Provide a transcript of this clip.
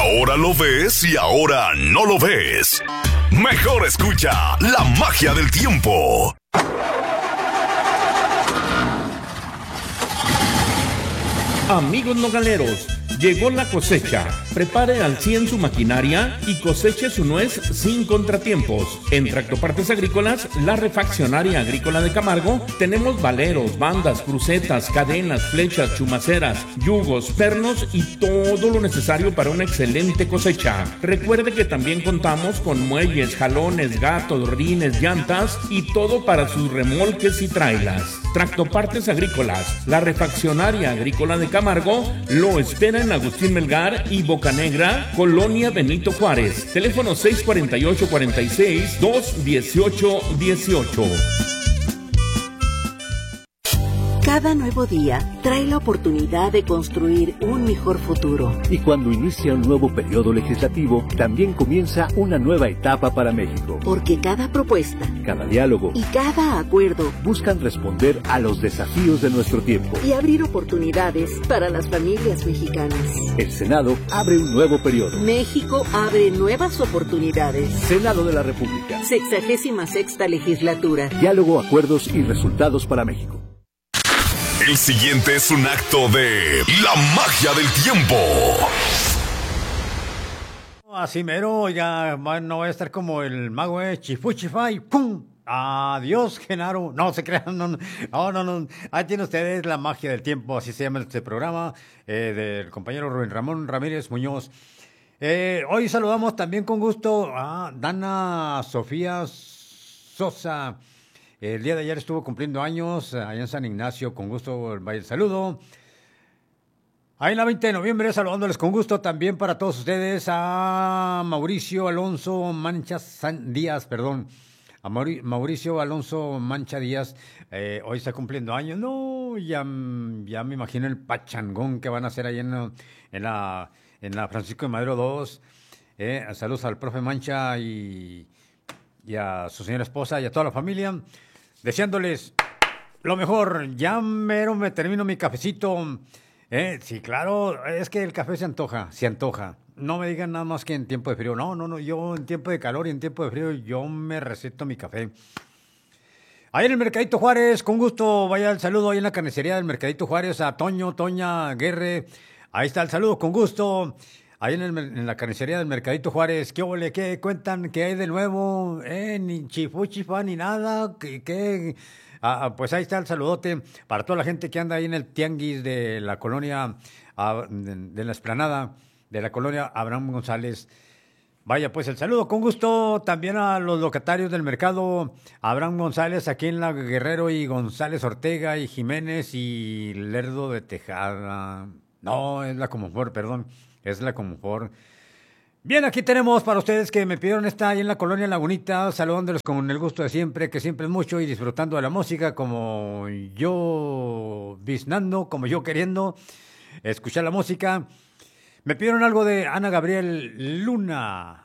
Ahora lo ves y ahora no lo ves. Mejor escucha La Magia del Tiempo. Amigos nogaleros, llegó la cosecha. Prepare al 100 su maquinaria y coseche su nuez sin contratiempos. En Tractopartes Agrícolas, la refaccionaria agrícola de Camargo, tenemos valeros, bandas, crucetas, cadenas, flechas, chumaceras, yugos, pernos y todo lo necesario para una excelente cosecha. Recuerde que también contamos con muelles, jalones, gatos, rines, llantas y todo para sus remolques y trailas. Tractopartes Agrícolas, la refaccionaria agrícola de Camargo, lo espera en Agustín Melgar y Bocanegra, Colonia Benito Juárez. Teléfono 648-46-218-18. Cada nuevo día trae la oportunidad de construir un mejor futuro. Y cuando inicia un nuevo periodo legislativo, también comienza una nueva etapa para México. Porque cada propuesta, cada diálogo y cada acuerdo buscan responder a los desafíos de nuestro tiempo y abrir oportunidades para las familias mexicanas. El Senado abre un nuevo periodo. México abre nuevas oportunidades. Senado de la República. 66ª legislatura. Diálogo, acuerdos y resultados para México. El siguiente es un acto de la magia del tiempo. Así mero, ya no voy a estar como el mago, chifuchifay, ¡pum! Adiós, Genaro. No se crean, no. Ahí tienen ustedes la magia del tiempo, así se llama este programa, del compañero Rubén Ramón Ramírez Muñoz. Hoy saludamos también con gusto a Dana Sofía Sosa. El día de ayer estuvo cumpliendo años allá en San Ignacio, con gusto el saludo. Ahí en la 20 de noviembre, saludándoles con gusto también para todos ustedes a Mauricio Alonso Díaz, a Mauricio Alonso Mancha Díaz, hoy está cumpliendo años. No, ya me imagino el pachangón que van a hacer ahí en la Francisco de Madero 2. Saludos al profe Mancha y a su señora esposa y a toda la familia, deseándoles lo mejor. Ya mero me termino mi cafecito. Sí, claro, es que el café se antoja. No me digan nada más que en tiempo de frío. No, yo en tiempo de calor y en tiempo de frío yo me receto mi café. Ahí en el Mercadito Juárez, con gusto, vaya el saludo ahí en la carnicería del Mercadito Juárez a Toña Guerre. Ahí está el saludo, con gusto. Ahí en la carnicería del Mercadito Juárez, ¿qué ole? ¿Qué cuentan? ¿Qué hay de nuevo? Ni chifa ni nada. ¿Qué? Pues ahí está el saludote para toda la gente que anda ahí en el tianguis de la colonia, de la explanada de la colonia Abraham González. Vaya, pues el saludo con gusto también a los locatarios del mercado Abraham González, aquí en la Guerrero y González Ortega y Jiménez y Lerdo de Tejada. No, es la Comonfort, perdón. Es la Comonfort. Bien, aquí tenemos para ustedes que me pidieron esta ahí en la colonia Lagunita, saludándoles con el gusto de siempre, que siempre es mucho, y disfrutando de la música como yo biznando, como yo queriendo escuchar la música. Me pidieron algo de Ana Gabriel Luna.